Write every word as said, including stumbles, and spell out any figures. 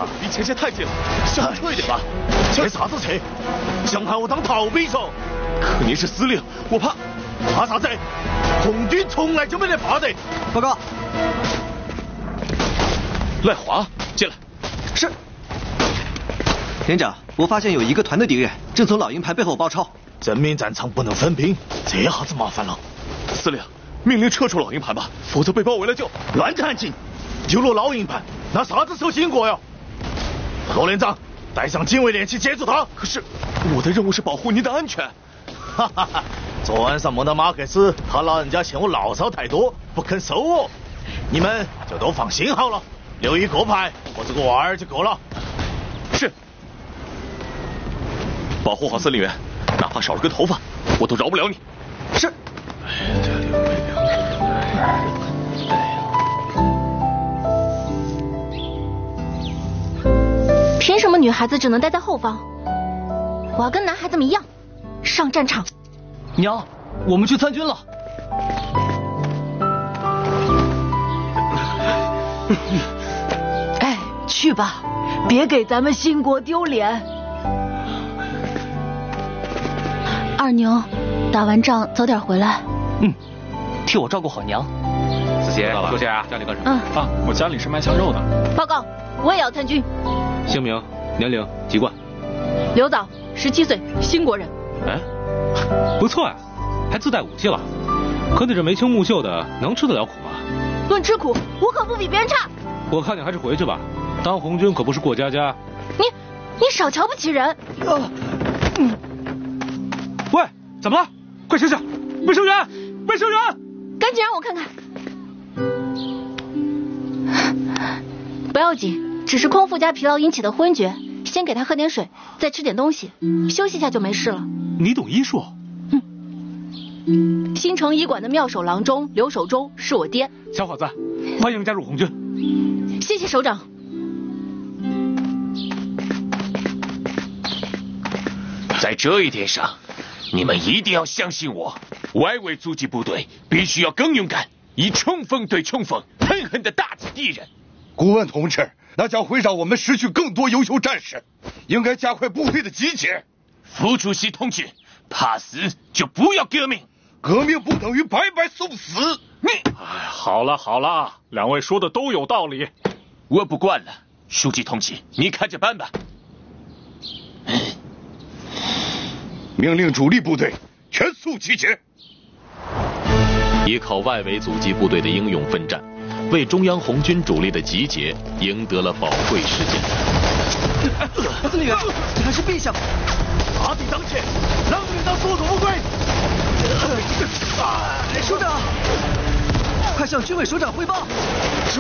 离前线太近了，向后撤一点吧。 撤啥子撤？想喊我当逃兵嗦？ 可您是司令，我怕。 怕啥子？红军从来就没得怕的。 报告。 赖华，进来。 是。连长，我发现有一个团的敌人正从老营盘背后包抄。 正面战场不能分兵，这下子麻烦了。 司令，命令撤出老营盘吧，否则被包围了就…… 乱弹琴，就落老营盘，拿啥子手信过呀？罗连长，带上警卫连去接住他。 可是我的任务是保护您的安全。 哈哈哈！昨晚上梦到马克思，他老人家嫌我牢骚太多，不肯收我。你们就都放心好了，留一个排，我这个娃儿就够了。 是。保护好司令员，哪怕少了根头发，我都饶不了你。 是。 凭什么女孩子只能待在后方？我要跟男孩子们一样，上战场。 娘，我们去参军了。 哎，去吧，别给咱们新国丢脸。 二牛，打完仗早点回来。 嗯，替我照顾好娘。 子杰，坐下啊，家里干什么？ 嗯啊，我家里是卖香肉的。 报告，我也要参军。 姓名、年龄、籍贯。 刘早，十七岁，新国人。 哎，不错呀、啊，还自带武器了。可你这眉清目秀的，能吃得了苦吗？ 论吃苦，我可不比别人差。 我看你还是回去吧，当红军可不是过家家。 你，你少瞧不起人。 啊，嗯。喂，怎么了？快醒醒！卫生员，卫生员， 赶紧让我看看。不要紧，只是空腹加疲劳引起的昏厥。先给他喝点水，再吃点东西，休息一下就没事了。 你懂医术？ 嗯。新城医馆的妙手郎中刘守忠是我爹。 小伙子，欢迎加入红军。 谢谢首长。 在这一点上，你们一定要相信我。外围阻击部队必须要更勇敢，以冲锋对冲锋，狠狠地打击敌人。 顾问同志，那将会让我们失去更多优秀战士，应该加快部队的集结。 副主席同志，怕死就不要革命， 革命不等于白白送死。 你， 哎，好了好了，两位说的都有道理， 我不管了。书记同志，你看着办吧。 命令主力部队全速集结。 依靠外围阻击部队的英勇奋战，为中央红军主力的集结赢得了宝贵时间。 司令员，这还是陛下。 大敌当前，让领导所作不归。 首长，快向军委首长汇报。